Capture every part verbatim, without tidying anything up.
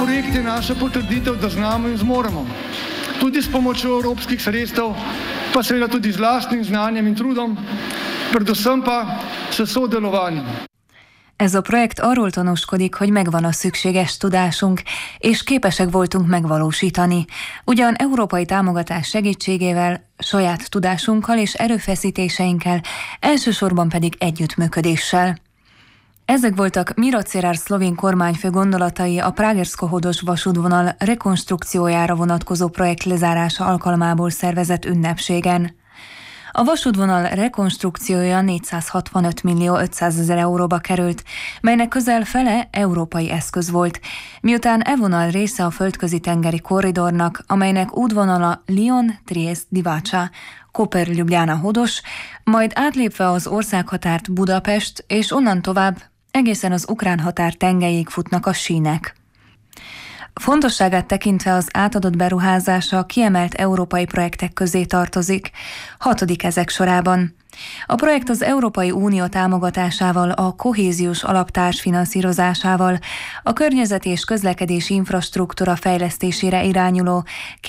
projekt je naša potrditev, da znamo in zmoremo. Tudi s pomočjo evropskih sredstev, pa seveda tudi z lastnim znanjem in trudom, predvsem pa s sodelovanjem. Ez a projekt arról tanúskodik, hogy megvan a szükséges tudásunk, és képesek voltunk megvalósítani. Ugyan európai támogatás segítségével, saját tudásunkkal és erőfeszítéseinkkel, elsősorban pedig együttműködéssel. Ezek voltak Miro Cerar szlovén kormányfő gondolatai a Pragersko-Hodos vasútvonal rekonstrukciójára vonatkozó projekt lezárása alkalmából szervezett ünnepségen. A vasútvonal rekonstrukciója négyszázhatvanöt millió ötszázezer euróba került, melynek közel fele európai eszköz volt, miután e vonal része a földközi tengeri korridornak, amelynek útvonala Lyon-Triest-Divácsa, Koper-Ljubljana-Hodos, majd átlépve az országhatárt Budapest, és onnan tovább egészen az ukrán határ tengelyig futnak a sínek. Fontosságát tekintve az átadott beruházása kiemelt európai projektek közé tartozik, hatodik ezek sorában. A projekt az Európai Unió támogatásával, a kohéziós alap társfinanszírozásával, a környezeti és közlekedési infrastruktúra fejlesztésére irányuló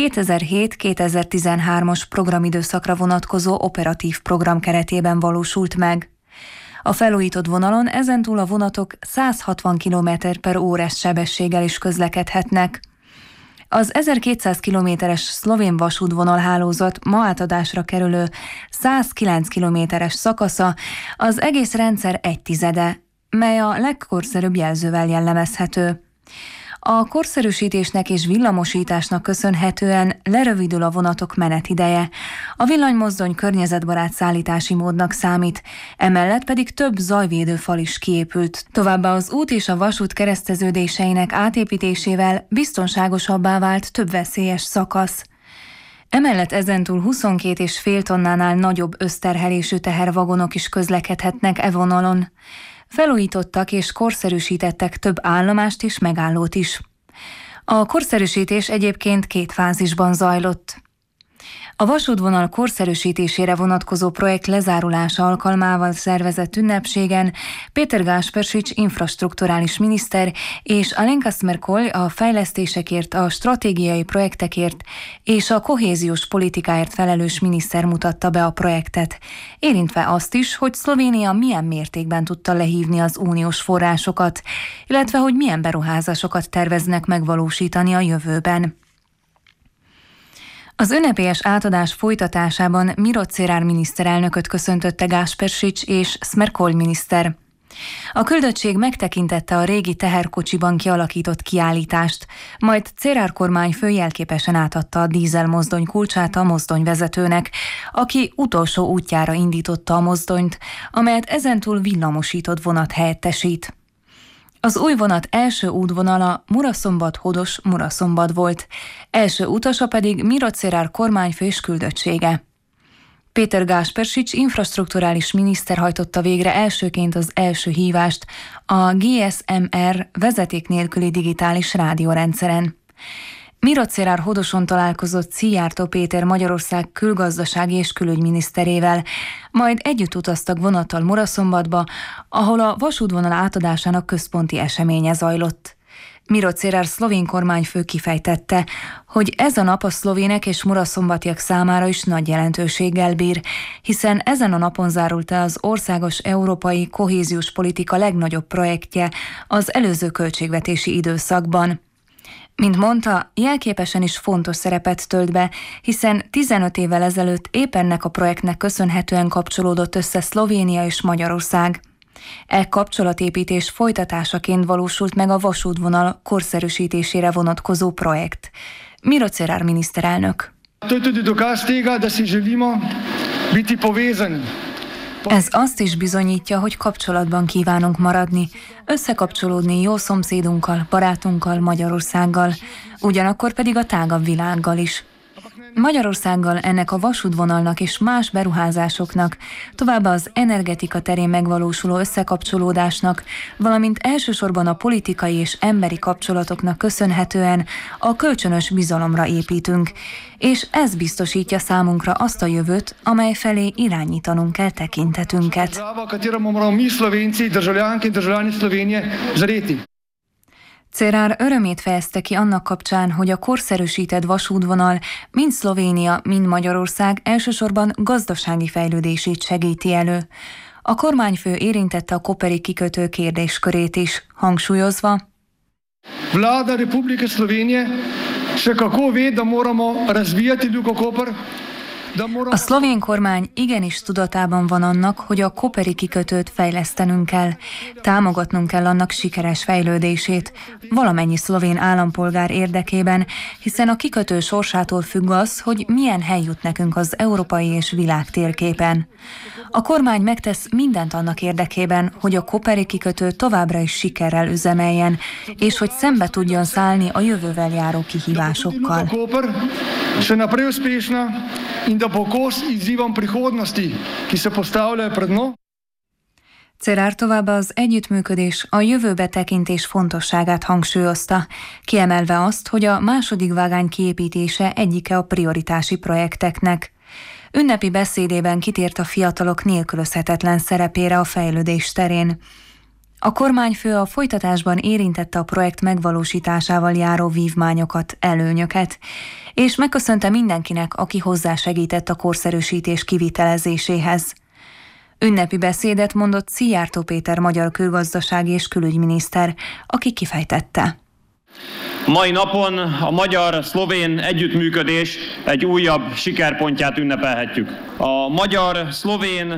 kétezer-hét-kétezer-tizenhármas programidőszakra vonatkozó operatív program keretében valósult meg. A felújított vonalon ezentúl a vonatok száz hatvan kilométer per órás sebességgel is közlekedhetnek. Az ezerkétszáz kilométeres szlovén vasútvonal hálózat ma átadásra kerülő száz kilenc kilométeres szakasza az egész rendszer egy tizede, mely a legkorszerűbb jelzővel jellemezhető. A korszerűsítésnek és villamosításnak köszönhetően lerövidül a vonatok menetideje. A villanymozdony környezetbarát szállítási módnak számít, emellett pedig több zajvédő fal is kiépült. Továbbá az út és a vasút kereszteződéseinek átépítésével biztonságosabbá vált több veszélyes szakasz. Emellett ezentúl huszonkét és fél tonnánál nagyobb összterhelésű tehervagonok is közlekedhetnek e vonalon. Felújítottak és korszerűsítettek több állomást és megállót is. A korszerűsítés egyébként két fázisban zajlott. A vasútvonal korszerűsítésére vonatkozó projekt lezárulása alkalmával szervezett ünnepségen Péter Gásperics infrastrukturális miniszter és Alenka Smrkolj a fejlesztésekért, a stratégiai projektekért és a kohéziós politikáért felelős miniszter mutatta be a projektet, érintve azt is, hogy Szlovénia milyen mértékben tudta lehívni az uniós forrásokat, illetve hogy milyen beruházásokat terveznek megvalósítani a jövőben. Az ünnepélyes átadás folytatásában Miro Cerar miniszterelnököt köszöntötte Gásperics és Smrkolj miniszter. A küldöttség megtekintette a régi teherkocsiban kialakított kiállítást, majd Cerar kormányfő jelképesen átadta a dízelmozdony kulcsát a mozdonyvezetőnek, aki utolsó útjára indította a mozdonyt, amelyet ezentúl villamosított vonat helyettesít. Az új vonat első útvonala Muraszombat-Hodos-Muraszombat volt, első utasa pedig Miro Cerar kormányfő és küldöttsége. Péter Gásperics infrastrukturális miniszter hajtotta végre elsőként az első hívást a gé es em er vezeték nélküli digitális rádiórendszeren. Miro Cerar Hodoson találkozott Szijjártó Péter Magyarország külgazdasági és külügyminiszterével, majd együtt utaztak vonattal Muraszombatba, ahol a vasútvonal átadásának központi eseménye zajlott. Miro Cerar szlovén kormányfő kifejtette, hogy ez a nap a szlovének és muraszombatiak számára is nagy jelentőséggel bír, hiszen ezen a napon zárult el az országos európai kohéziós politika legnagyobb projektje az előző költségvetési időszakban. Mint mondta, jelképesen is fontos szerepet tölt be, hiszen tizenöt évvel ezelőtt épp ennek a projektnek köszönhetően kapcsolódott össze Szlovénia és Magyarország. E kapcsolatépítés folytatásaként valósult meg a vasútvonal korszerűsítésére vonatkozó projekt. Miro Cerar miniszterelnök. Ez azt is bizonyítja, hogy kapcsolatban kívánunk maradni, összekapcsolódni jó szomszédunkkal, barátunkkal, Magyarországgal, ugyanakkor pedig a tágabb világgal is. Magyarországgal, ennek a vasútvonalnak és más beruházásoknak, továbbá az energetika terén megvalósuló összekapcsolódásnak, valamint elsősorban a politikai és emberi kapcsolatoknak köszönhetően a kölcsönös bizalomra építünk, és ez biztosítja számunkra azt a jövőt, amely felé irányítanunk kell tekintetünket. Cerar örömét fejezte ki annak kapcsán, hogy a korszerűsített vasútvonal mind Szlovénia, mind Magyarország elsősorban gazdasági fejlődését segíti elő. A kormányfő érintette a koperi kikötő kérdéskörét is, hangsúlyozva: Vlada Republike Slovenije še kako ve, da moramo razvijati Luko Koper. A szlovén kormány igenis tudatában van annak, hogy a koperi kikötőt fejlesztenünk kell. Támogatnunk kell annak sikeres fejlődését, valamennyi szlovén állampolgár érdekében, hiszen a kikötő sorsától függ az, hogy milyen hely jut nekünk az európai és világ térképen. A kormány megtesz mindent annak érdekében, hogy a koperi kikötő továbbra is sikerrel üzemeljen, és hogy szembe tudjon szállni a jövővel járó kihívásokkal. Cerar továbbá az együttműködés, a jövőbe tekintés fontosságát hangsúlyozta, kiemelve azt, hogy a második vágány kiépítése egyike a prioritási projekteknek. Ünnepi beszédében kitért a fiatalok nélkülözhetetlen szerepére a fejlődés terén. A kormányfő a folytatásban érintette a projekt megvalósításával járó vívmányokat, előnyöket, és megköszönte mindenkinek, aki hozzásegített a korszerűsítés kivitelezéséhez. Ünnepi beszédet mondott Szijjártó Péter magyar külgazdasági és külügyminiszter, aki kifejtette: Mai napon a magyar-szlovén együttműködés egy újabb sikerpontját ünnepelhetjük. A magyar-szlovén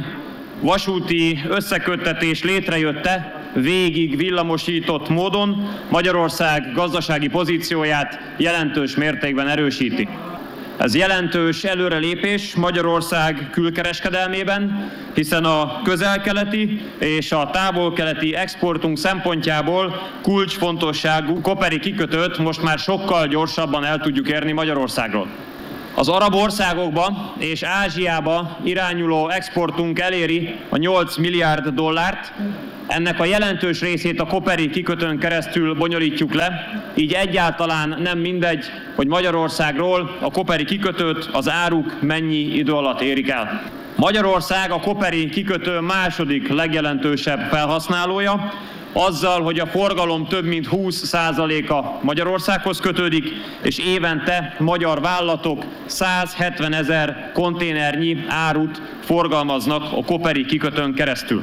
vasúti összeköttetés létrejötte végig villamosított módon Magyarország gazdasági pozícióját jelentős mértékben erősíti. Ez jelentős előrelépés Magyarország külkereskedelmében, hiszen a közel-keleti és a távol-keleti exportunk szempontjából kulcsfontosságú koperi kikötőt most már sokkal gyorsabban el tudjuk érni Magyarországról. Az arab országokba és Ázsiába irányuló exportunk eléri a nyolc milliárd dollárt, ennek a jelentős részét a koperi kikötőn keresztül bonyolítjuk le, így egyáltalán nem mindegy, hogy Magyarországról a koperi kikötőt az áruk mennyi idő alatt érik el. Magyarország a koperi kikötő második legjelentősebb felhasználója, azzal, hogy a forgalom több mint húsz százaléka Magyarországhoz kötődik, és évente magyar vállalatok százhetvenezer konténernyi árut forgalmaznak a koperi kikötőn keresztül.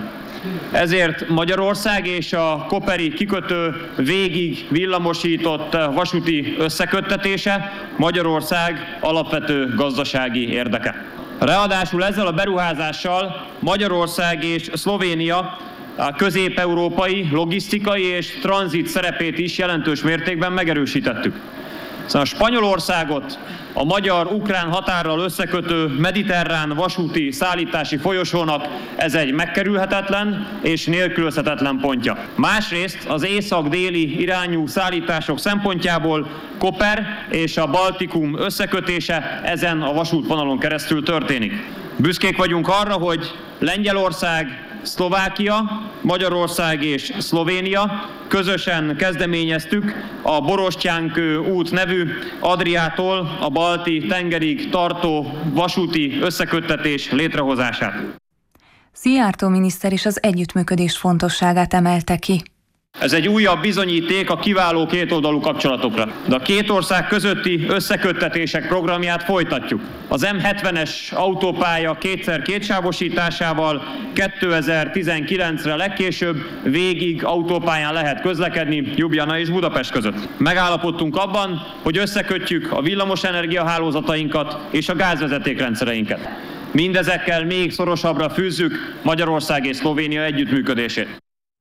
Ezért Magyarország és a koperi kikötő végig villamosított vasúti összeköttetése Magyarország alapvető gazdasági érdeke. Ráadásul ezzel a beruházással Magyarország és Szlovénia a közép-európai logisztikai és tranzit szerepét is jelentős mértékben megerősítettük. Szóval a Spanyolországot a magyar-ukrán határral összekötő mediterrán vasúti szállítási folyosónak ez egy megkerülhetetlen és nélkülözhetetlen pontja. Másrészt az észak-déli irányú szállítások szempontjából Koper és a Baltikum összekötése ezen a vasútvonalon keresztül történik. Büszkék vagyunk arra, hogy Lengyelország, Szlovákia, Magyarország és Szlovénia közösen kezdeményeztük a Borostyánkő út nevű Adriától a balti tengerig tartó vasúti összeköttetés létrehozását. Szijjártó miniszter is az együttműködés fontosságát emelte ki. Ez egy újabb bizonyíték a kiváló kétoldalú kapcsolatokra. De a két ország közötti összeköttetések programját folytatjuk. Az M hetvenes autópálya kétszer kétsávosításával kétezer-tizenkilencre legkésőbb végig autópályán lehet közlekedni Ljubljana és Budapest között. Megállapodtunk abban, hogy összekötjük a villamosenergia hálózatainkat és a gázvezetékrendszereinket. Mindezekkel még szorosabbra fűzzük Magyarország és Szlovénia együttműködését.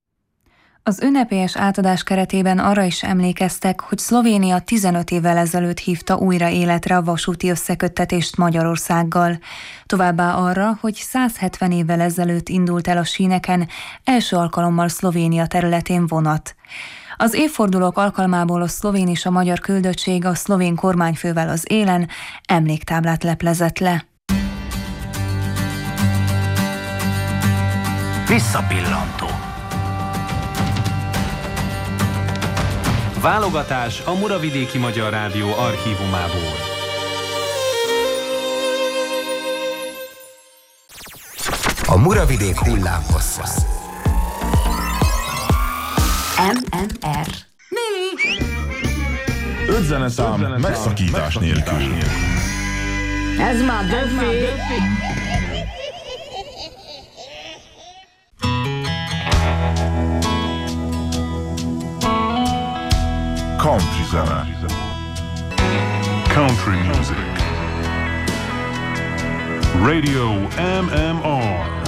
Az ünnepélyes átadás keretében arra is emlékeztek, hogy Szlovénia tizenöt évvel ezelőtt hívta újra életre a vasúti összeköttetést Magyarországgal. Továbbá arra, hogy százhetven évvel ezelőtt indult el a síneken első alkalommal Szlovénia területén vonat. Az évfordulók alkalmából a szlovén és a magyar küldöttség a szlovén kormányfővel az élen emléktáblát leplezett le. Visszapillantó. Válogatás a Muravidéki Magyar Rádió archívumából. A Muravidék hullámhossza. em em er. öt zeneszám megszakítás nélkül. Ez már döfi. Country zene. Country music. Radio M M R.